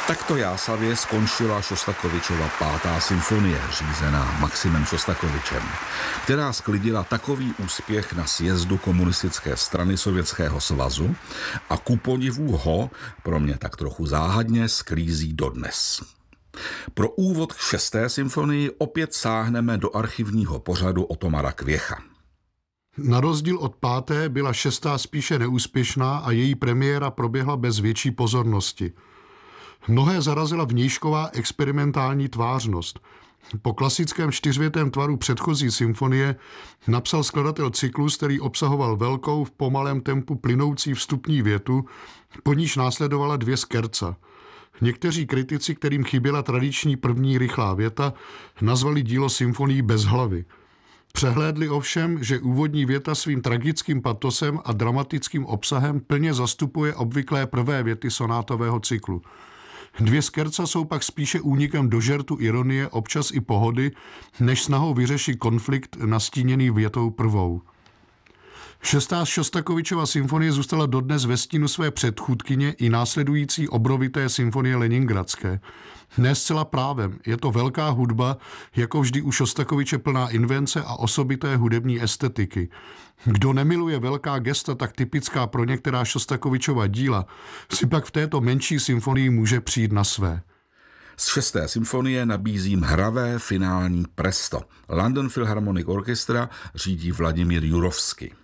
Takto jásavě skončila Šostakovičova 5. symfonie, řízená Maximem Šostakovičem, která sklidila takový úspěch na sjezdu komunistické strany Sovětského svazu a ku podivu ho, pro mě tak trochu záhadně, sklízí dodnes. Pro úvod k 6. symfonii opět sáhneme do archivního pořadu Otomara Kvěcha. Na rozdíl od 5. byla 6. spíše neúspěšná a její premiéra proběhla bez větší pozornosti. Mnohé zarazila vnějšková experimentální tvářnost. Po klasickém 4větém tvaru předchozí symfonie napsal skladatel cyklus, který obsahoval velkou v pomalém tempu plynoucí vstupní větu, po níž následovala 2 skerca. Někteří kritici, kterým chyběla tradiční první rychlá věta, nazvali dílo symfonií bez hlavy. Přehlédli ovšem, že úvodní věta svým tragickým patosem a dramatickým obsahem plně zastupuje obvyklé prvé věty sonátového cyklu. 2 skerca jsou pak spíše únikem do žertu ironie, občas i pohody, než snahou vyřešit konflikt nastíněný větou prvou. 6. Šostakovičova symfonie zůstala dodnes ve stínu své předchůdkyně i následující obrovité symfonie leningradské. Ne zcela právem, je to velká hudba, jako vždy u Šostakoviče plná invence a osobité hudební estetiky. Kdo nemiluje velká gesta tak typická pro některá Šostakovičova díla, si pak v této menší symfonii může přijít na své. Z 6. symfonie nabízím hravé finální presto. London Philharmonic Orchestra řídí Vladimír Jurovský.